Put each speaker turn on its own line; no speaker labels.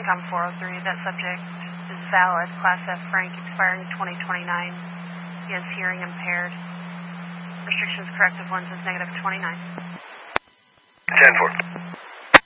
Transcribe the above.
Intercom 403, that subject is valid, Class F Frank, expiring 2029. He is hearing impaired. Restrictions corrective one says -29.
10-4.